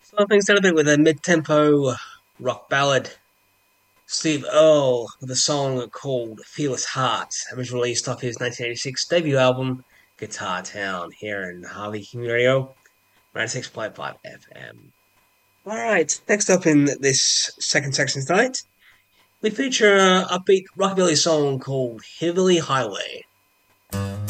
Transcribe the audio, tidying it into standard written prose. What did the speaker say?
So things started a bit with a mid-tempo rock ballad. Steve Earle with a song called Fearless Heart. It was released off his 1986 debut album, Guitar Town, here in Harvey Community Radio, 96.5 FM. Alright, next up in this second section tonight, we feature an upbeat rockabilly song called Hillbilly Highway.